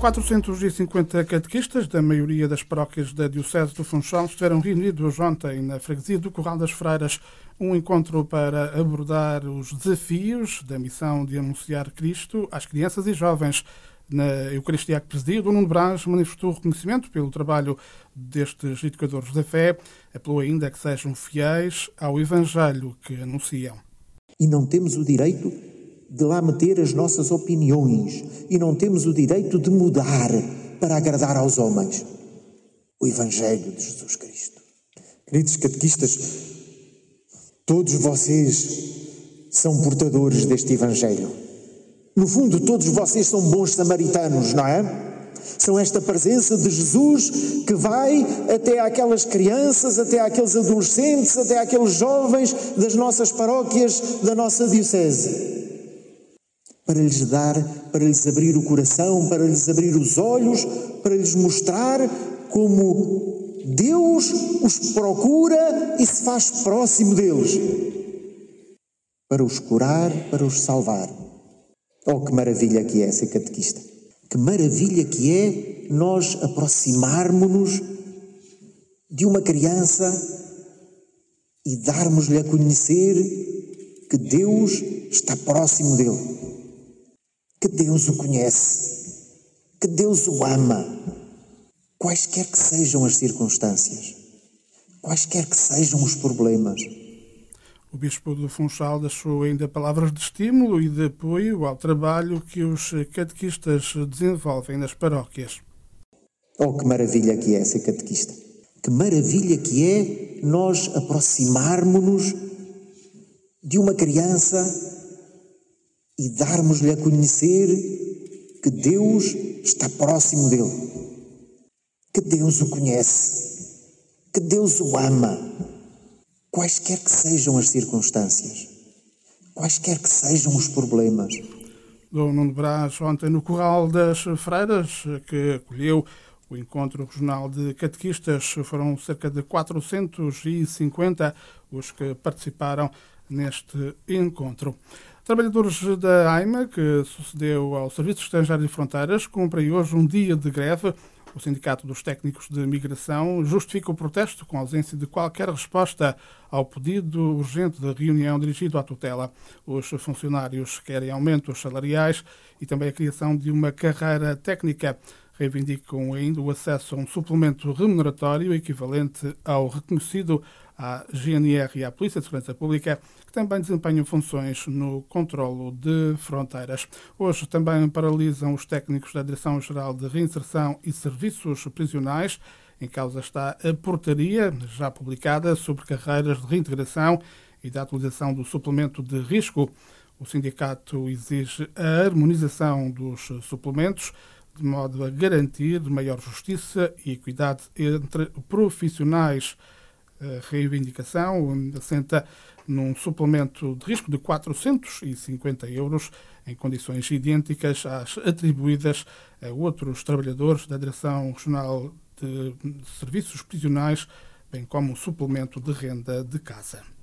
450 catequistas da maioria das paróquias da Diocese do Funchal estiveram reunidos ontem na freguesia do Curral das Freiras, um encontro para abordar os desafios da missão de anunciar Cristo às crianças e jovens. Na Eucaristia que presidiu, Dom Nuno Brás manifestou reconhecimento pelo trabalho destes educadores da fé, apelou ainda que sejam fiéis ao Evangelho que anunciam. E não temos o direito de lá meter as nossas opiniões e não temos o direito de mudar para agradar aos homens o Evangelho de Jesus Cristo. Queridos catequistas, todos vocês são portadores deste Evangelho. No fundo, todos vocês são bons samaritanos, não é? São esta presença de Jesus que vai até aquelas crianças, até aqueles adolescentes, até aqueles jovens das nossas paróquias, da nossa diocese. Para lhes dar, para lhes abrir o coração, para lhes abrir os olhos, para lhes mostrar como Deus os procura e se faz próximo deles. Para os curar, para os salvar. Oh, que maravilha que é ser catequista. Que maravilha que é nós aproximarmos-nos de uma criança e darmos-lhe a conhecer que Deus está próximo dele. Que Deus o conhece, que Deus o ama, quaisquer que sejam as circunstâncias, quaisquer que sejam os problemas. O Bispo do Funchal deixou ainda palavras de estímulo e de apoio ao trabalho que os catequistas desenvolvem nas paróquias. Oh, que maravilha que é ser catequista! Que maravilha que é nós aproximarmos-nos de uma criança e darmos-lhe a conhecer que Deus está próximo dele, que Deus o conhece, que Deus o ama, quaisquer que sejam as circunstâncias, quaisquer que sejam os problemas. Dom Nuno Brás, ontem no Curral das Freiras, que acolheu o encontro regional de catequistas, foram cerca de 450 os que participaram neste encontro. Trabalhadores da AIMA, que sucedeu ao Serviço Estrangeiro e Fronteiras, cumprem hoje um dia de greve. O Sindicato dos Técnicos de Migração justifica o protesto com a ausência de qualquer resposta ao pedido urgente de reunião dirigido à tutela. Os funcionários querem aumentos salariais e também a criação de uma carreira técnica. Reivindicam ainda o acesso a um suplemento remuneratório equivalente ao reconhecido à GNR e à Polícia de Segurança Pública, que também desempenham funções no controlo de fronteiras. Hoje também paralisam os técnicos da Direção-Geral de Reinserção e Serviços Prisionais. Em causa está a portaria, já publicada, sobre carreiras de reintegração e da atualização do suplemento de risco. O sindicato exige a harmonização dos suplementos, de modo a garantir maior justiça e equidade entre profissionais. A reivindicação assenta num suplemento de risco de 450 euros, em condições idênticas às atribuídas a outros trabalhadores da Direção Regional de Serviços Prisionais, bem como um suplemento de renda de casa.